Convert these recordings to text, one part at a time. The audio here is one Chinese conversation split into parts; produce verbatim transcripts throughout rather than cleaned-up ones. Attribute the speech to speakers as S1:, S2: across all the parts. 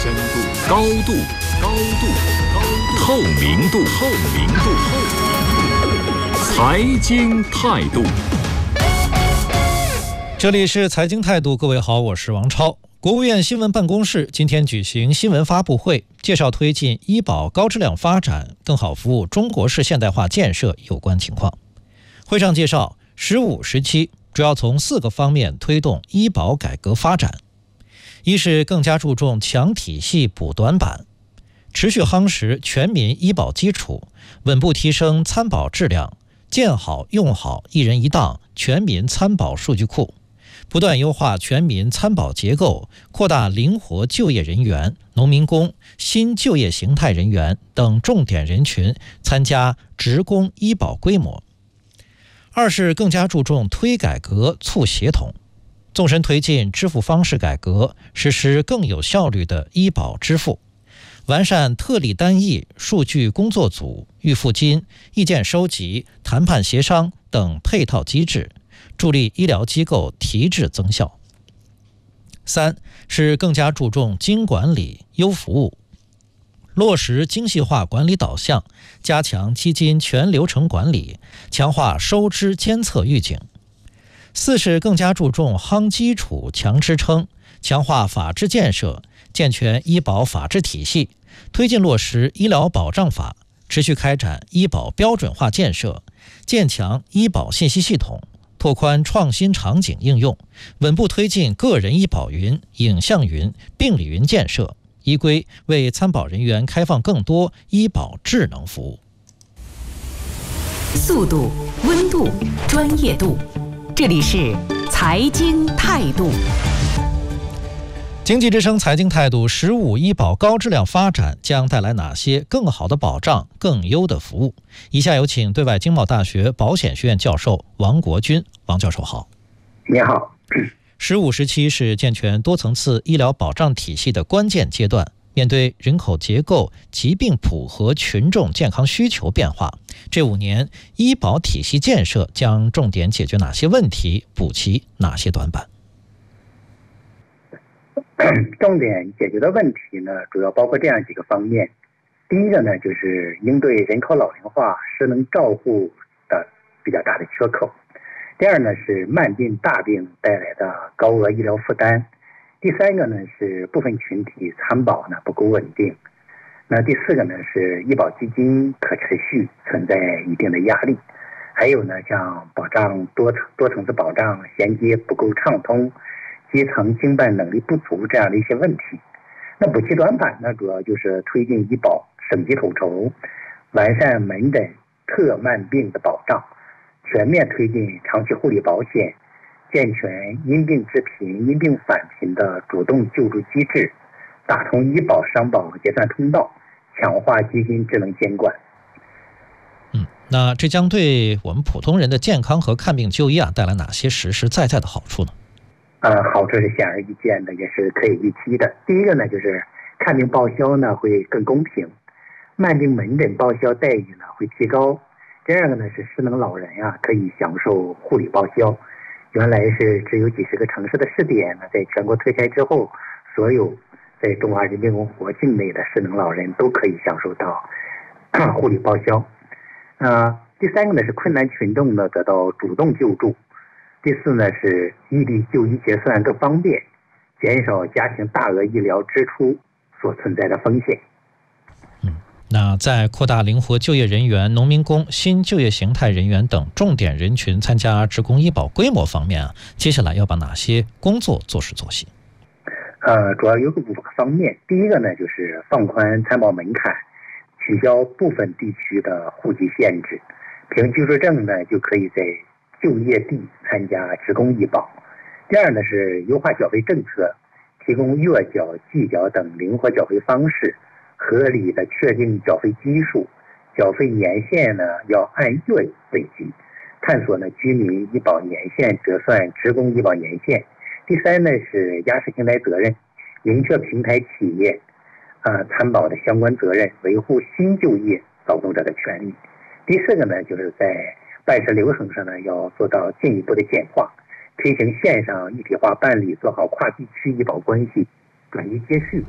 S1: 深度、高度、高度、高度、透明度、透明度、透明度。财经态度，
S2: 这里是财经态度，各位好，我是王超。国务院新闻办公室今天举行新闻发布会，介绍推进医保高质量发展，更好服务中国式现代化建设有关情况。会上介绍，十五时期主要从四个方面推动医保改革发展。一是更加注重强体系补短板，持续夯实全民医保基础，稳步提升参保质量，建好用好一人一档全民参保数据库，不断优化全民参保结构，扩大灵活就业人员、农民工、新就业形态人员等重点人群参加职工医保规模。二是更加注重推改革促协同，纵深推进支付方式改革，实施更有效率的医保支付，完善特例单翼数据工作组、预付金、意见收集、谈判协商等配套机制，助力医疗机构提质增效。三是更加注重精管理、优服务，落实精细化管理导向，加强基金全流程管理，强化收支监测预警。四是更加注重夯基础、强支撑，强化法治建设，健全医保法治体系，推进落实医疗保障法，持续开展医保标准化建设，建强医保信息系统，拓宽创新场景应用，稳步推进个人医保云、影像云、病理云建设，依规为参保人员开放更多医保智能服务。
S3: 速度、温度、专业度，这里是财经态度。
S2: 经济之声财经态度，十五医保高质量发展将带来哪些更好的保障、更优的服务？以下有请对外经贸大学保险学院教授王国军。王教授好。
S4: 你好。
S2: 十五时期是健全多层次医疗保障体系的关键阶段。面对人口结构、疾病谱和群众健康需求变化，这五年医保体系建设将重点解决哪些问题，补齐哪些短板？
S4: 重点解决的问题呢，主要包括这样几个方面。第一个呢，就是应对人口老龄化、失能照护的比较大的缺口。第二呢，是慢病大病带来的高额医疗负担。第三个呢，是部分群体参保呢不够稳定。那第四个呢，是医保基金可持续存在一定的压力。还有呢，像保障多层多层次保障衔接不够畅通，基层经办能力不足这样的一些问题。那补齐短板呢，主要就是推进医保省级统筹，完善门诊特慢病的保障，全面推进长期护理保险，健全因病致贫、因病返贫的主动救助机制，打通医保商保结算通道，强化基金智能监管。
S2: 嗯，那这将对我们普通人的健康和看病就医啊带来哪些实实在在的好处呢？
S4: 呃，好处是显而易见的，也是可以预期的。第一个呢，就是看病报销呢会更公平，慢病门诊报销待遇呢会提高。第二个呢，是失能老人啊可以享受护理报销。原来是只有几十个城市的试点呢，在全国推开之后，所有在中华人民共和国境内的失能老人都可以享受到护理报销。呃，第三个呢，是困难群众呢得到主动救助。第四呢，是异地就医结算更方便，减少家庭大额医疗支出所存在的风险。
S2: 嗯，那在扩大灵活就业人员、农民工、新就业形态人员等重点人群参加职工医保规模方面啊，接下来要把哪些工作做实做细？
S4: 呃，主要有五个方面。第一个呢，就是放宽参保门槛，取消部分地区的户籍限制，凭居住证呢就可以在就业地参加职工医保。第二呢，是优化缴费政策，提供月缴、季缴等灵活缴费方式，合理的确定缴费基数，缴费年限呢要按月为基，探索呢居民医保年限折算职工医保年限。第三呢，是压实平台责任，明确平台企业呃参保的相关责任，维护新就业劳动者的权利。第四个呢，就是在办事流程上呢，要做到进一步的简化，推行线上一体化办理，做好跨地区医保关系转移接续，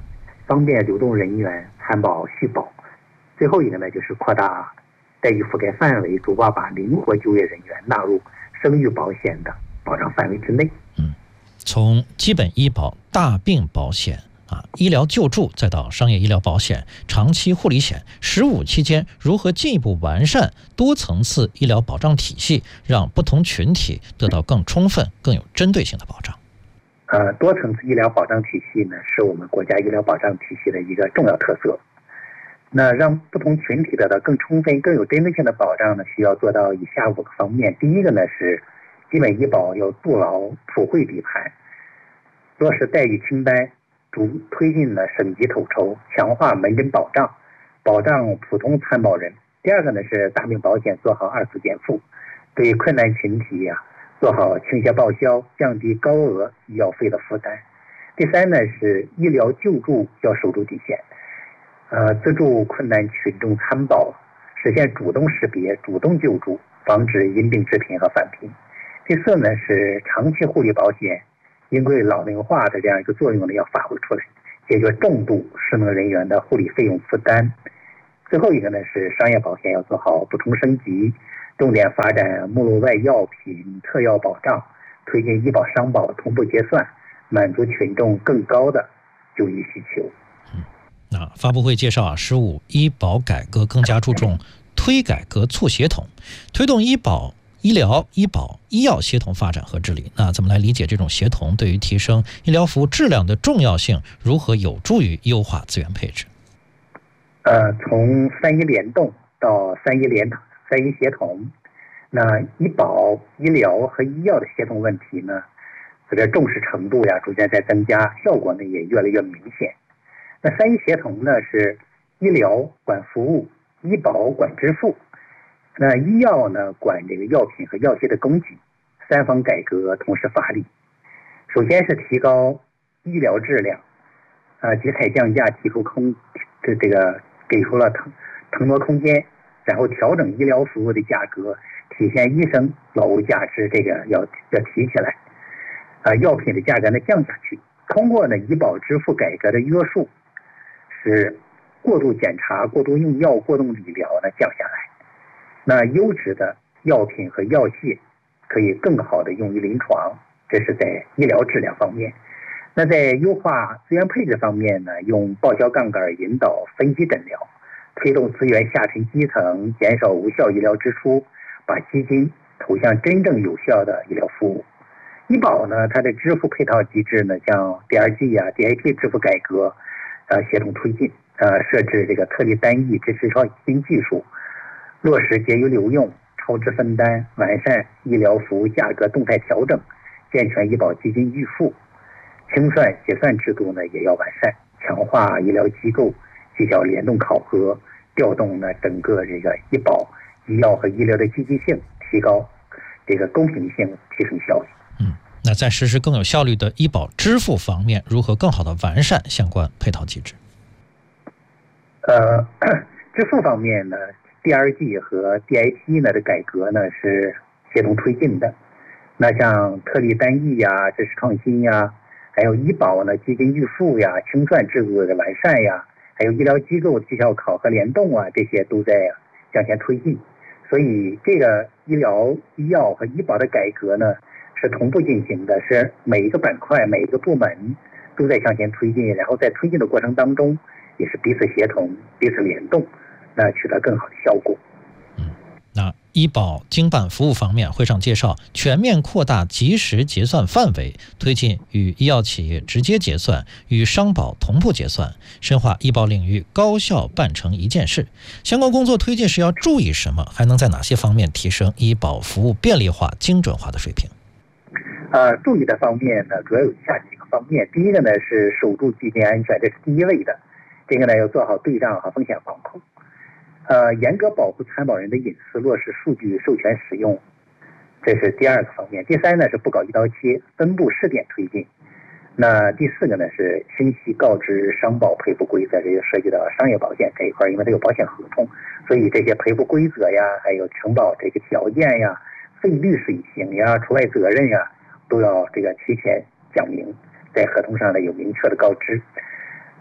S4: 方便流动人员参保续保。最后一个呢，就是扩大待遇覆盖范围，逐步把灵活就业人员纳入生育保险的保障范围之内。
S2: 嗯，从基本医保、大病保险啊、医疗救助，再到商业医疗保险、长期护理险，十五期间如何进一步完善多层次医疗保障体系，让不同群体得到更充分、更有针对性的保障？
S4: 呃，多层次医疗保障体系呢，是我们国家医疗保障体系的一个重要特色。那让不同群体得到更充分、更有针对性的保障呢，需要做到以下五个方面。第一个呢是基本医保要筑牢普惠底盘，落实待遇清单，逐推进了省级统筹，强化门诊保障，保障普通参保人。第二个呢是大病保险做好二次减负，对困难群体呀、啊、做好倾斜报销，降低高额医药费的负担。第三呢是医疗救助要守住底线。呃，资助困难群众参保，实现主动识别、主动救助，防止因病致贫和返贫。第四呢是长期护理保险，因为老龄化的这样一个作用呢要发挥出来，解决重度失能人员的护理费用负担。最后一个呢是商业保险要做好补充升级，重点发展目录外药品特药保障，推进医保商保同步结算，满足群众更高的就医需求。
S2: 那发布会介绍啊，十五医保改革更加注重推改革促协同，推动医保、医疗、医保、医药协同发展和治理。那怎么来理解这种协同对于提升医疗服务质量的重要性？如何有助于优化资源配置？
S4: 呃，从三医联动到三医联三医协同，那医保、医疗和医药的协同问题呢，这个重视程度呀逐渐在增加，效果呢也越来越明显。那三医协同呢是医疗管服务，医保管支付，那医药呢管这个药品和药剂的供给，三方改革同时发力。首先是提高医疗质量，呃，节采降价，提出空这这个给出了腾腾挪空间，然后调整医疗服务的价格，体现医生劳务价值，这个要要提起来。呃，药品的价格呢降下去，通过呢医保支付改革的约束，使过度检查、过度用药、过度理疗呢降下来。那优质的药品和药械可以更好的用于临床，这是在医疗质量方面。那在优化资源配置方面呢，用报销杠杆引导分级诊疗，推动资源下沉基层，减少无效医疗支出，把基金投向真正有效的医疗服务。医保呢，它的支付配套机制呢，像 D R G 啊、D I P 支付改革，呃，协同推进，呃，设置这个特例单一支持基金技术，落实节约留用、超支分担，完善医疗服务价格动态调整，健全医保基金预付，清算结算制度呢也要完善，强化医疗机构绩效联动考核，调动呢整个这个医保、医药和医疗的积极性，提高这个公平性，提升效率。
S2: 嗯，那在实施更有效率的医保支付方面，如何更好的完善相关配套机制？
S4: 呃，支付方面呢 ，D R G 和 D I P 呢的改革呢是协同推进的。那像特例单一呀、知识创新呀，还有医保呢基金预付呀、清算制度的完善呀，还有医疗机构绩效考核联动啊，这些都在向前推进。所以这个医疗、医药和医保的改革呢是同步进行的，是每一个板块、每一个部门都在向前推进，然后在推进的过程当中也是彼此协同、彼此联动，那取得更好的效果。
S2: 嗯，那医保经办服务方面，会上介绍全面扩大即时结算范围，推进与医药企业直接结算、与商保同步结算，深化医保领域高效办成一件事。相关工作推进时要注意什么？还能在哪些方面提升医保服务便利化、精准化的水平？
S4: 呃，注意的方面呢，主要有以下几个方面。第一个呢是守住基金安全，这是第一位的。这个呢要做好对账和风险防控。呃，严格保护参保人的隐私，落实数据授权使用，这是第二个方面。第三呢是不搞一刀切，分布试点推进。那第四个呢是清晰告知商保赔付规则，这就涉及到商业保险这一块，因为它有保险合同，所以这些赔付规则呀，还有承保这个条件呀、费率水平呀、除外责任呀，都要这个提前讲明，在合同上呢有明确的告知。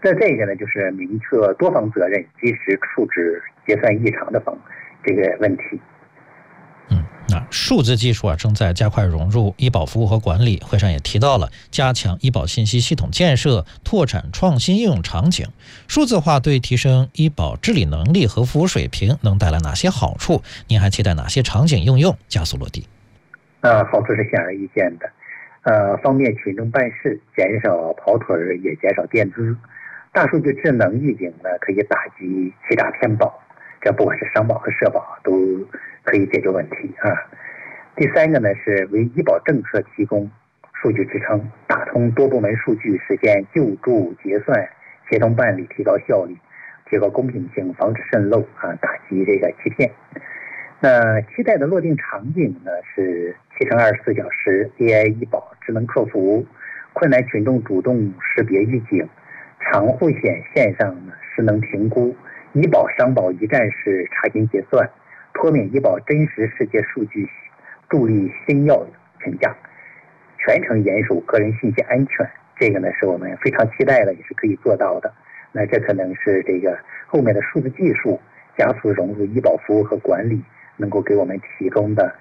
S4: 那这个呢，就是明确多方责任，及时处置结算异常的方这个问题。
S2: 嗯，那数字技术啊正在加快融入医保服务和管理。会上也提到了加强医保信息系统建设，拓展创新应用场景。数字化对提升医保治理能力和服务水平能带来哪些好处？您还期待哪些场景应用加速落地？
S4: 呃，好处是显而易见的，呃，方便群众办事，减少跑腿儿，也减少垫资。大数据智能预警呢，可以打击欺诈骗保，这不管是商保和社保都可以解决问题啊。第三个呢是为医保政策提供数据支撑，打通多部门数据，实现救助结算协同办理，提高效率，提高公平性，防止渗漏啊，打击这个欺骗。那期待的落定场景呢是七乘二十四小时 A I 医保智能客服，困难群众主动识别预警，长护险线上呢失能评估，医保商保一站式查询结算，脱敏医保真实世界数据，助力新药评价，全程严守个人信息安全。这个呢是我们非常期待的，也是可以做到的。那这可能是这个后面的数字技术加速融入医保服务和管理，能够给我们提供的